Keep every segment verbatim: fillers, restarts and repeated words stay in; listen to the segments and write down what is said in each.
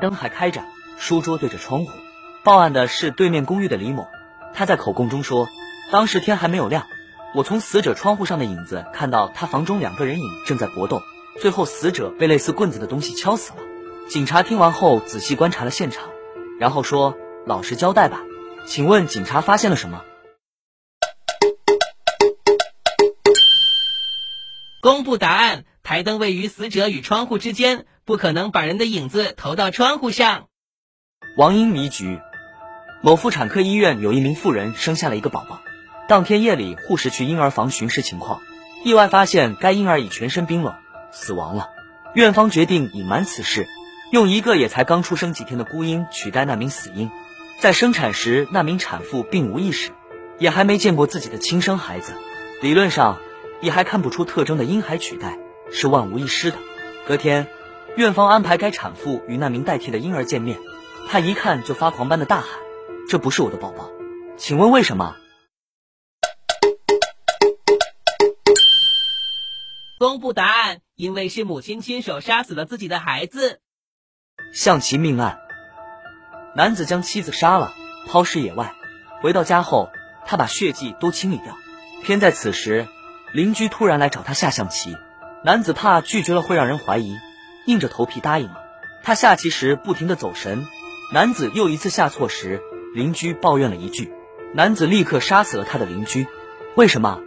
灯还开着，书桌对着窗户。报案的是对面公寓的李某，他在口供中说，当时天还没有亮，我从死者窗户上的影子看到他房中两个人影正在搏斗，最后死者被类似棍子的东西敲死了。警察听完后仔细观察了现场，然后说，老实交代吧，请问警察发现了什么？ 公布答案，台灯位于死者与窗户之间，不可能把人的影子投到窗户上。 王英迷局。某妇产科医院有一名妇人生下了一个宝宝，当天夜里护士去婴儿房巡视情况，意外发现该婴儿已全身冰冷死亡了。院方决定隐瞒此事，用一个也才刚出生几天的孤婴取代那名死婴。在生产时，那名产妇并无意识，也还没见过自己的亲生孩子，理论上也还看不出特征的婴孩取代是万无一失的。隔天，院方安排该产妇与那名代替的婴儿见面，他一看就发狂般的大喊，这不是我的宝宝，请问为什么？ 公布答案，因为是母亲亲手杀死了自己的孩子。 象棋命案。男子将妻子杀了，抛尸野外，回到家后，他把血迹都清理掉。偏在此时，邻居突然来找他下象棋，男子怕拒绝了会让人怀疑，硬着头皮答应了。他下棋时不停地走神，男子又一次下错时，邻居抱怨了一句，男子立刻杀死了他的邻居。为什么？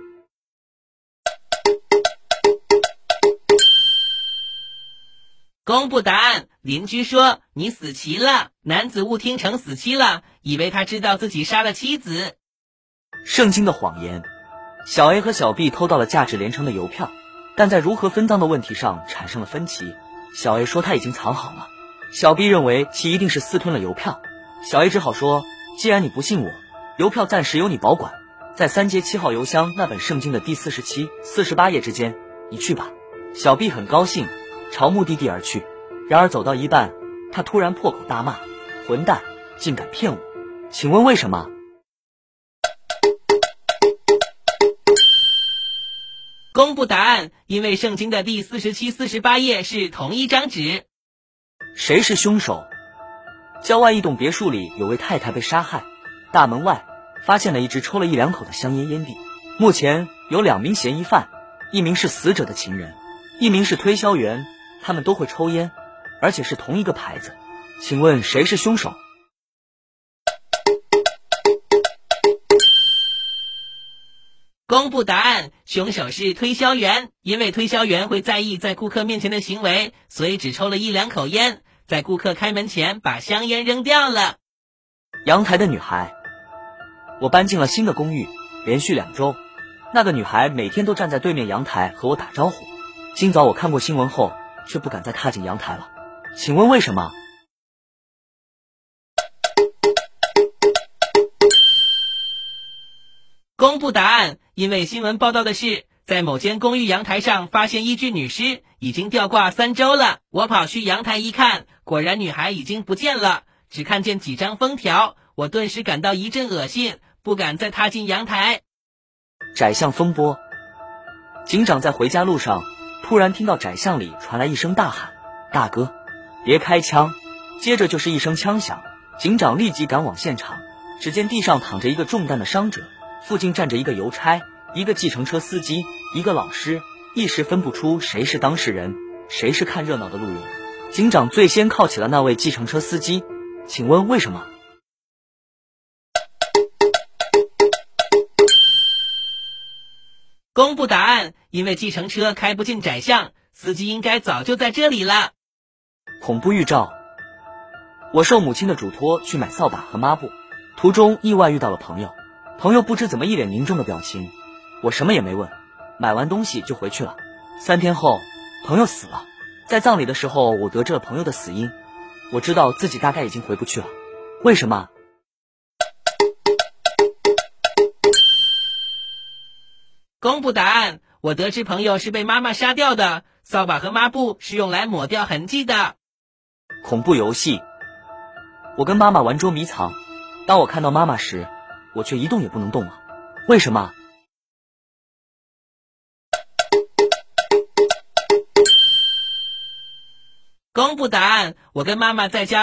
公布答案，邻居说你死棋了，男子误听成死期了，以为他知道自己杀了妻子。 圣经的谎言。小 A 和小 B 偷到了价值连城的邮票，但在如何分赃的问题上产生了分歧。小 A 说他已经藏好了，小 B 认为其一定是私吞了邮票。小 A 只好说，既然你不信我，邮票暂时由你保管，在三街七号邮箱那本圣经的第四十七、四十八页之间，你去吧。小 B 很高兴，朝目的地而去。然而走到一半，他突然破口大骂，混蛋，竟敢骗我，请问为什么？ 公布答案，因为圣经的第四十七、四十八页是同一张纸。 谁是凶手？郊外一栋别墅里有位太太被杀害，大门外发现了一支抽了一两口的香烟烟蒂。目前有两名嫌疑犯，一名是死者的情人，一名是推销员，他们都会抽烟，而且是同一个牌子。请问谁是凶手？ 公布答案，凶手是推销员，因为推销员会在意在顾客面前的行为，所以只抽了一两口烟，在顾客开门前把香烟扔掉了。 阳台的女孩。我搬进了新的公寓，连续两周，那个女孩每天都站在对面阳台和我打招呼。今早我看过新闻后，却不敢再踏进阳台了，请问为什么？ 公布答案，因为新闻报道的是，在某间公寓阳台上发现一具女尸，已经吊挂三周了。我跑去阳台一看，果然女孩已经不见了，只看见几张封条，我顿时感到一阵恶心，不敢再踏进阳台。 窄巷风波。警长在回家路上，突然听到窄巷里传来一声大喊，大哥，别开枪。接着就是一声枪响，警长立即赶往现场，只见地上躺着一个中弹的伤者，附近站着一个邮差，一个计程车司机，一个老师，一时分不出谁是当事人，谁是看热闹的路人。警长最先铐起了那位计程车司机，请问为什么？ 公布答案，因为计程车开不进窄巷，司机应该早就在这里了。 恐怖预兆。我受母亲的嘱托去买扫把和抹布，途中意外遇到了朋友，朋友不知怎么一脸凝重的表情，我什么也没问，买完东西就回去了。三天后，朋友死了，在葬礼的时候，我得知了朋友的死因，我知道自己大概已经回不去了。为什么？ 公布答案，我得知朋友是被妈妈杀掉的，扫把和抹布是用来抹掉痕迹的。 恐怖游戏。我跟妈妈玩捉迷藏，当我看到妈妈时，我却一动也不能动了。为什么？ 公布答案，我跟妈妈在家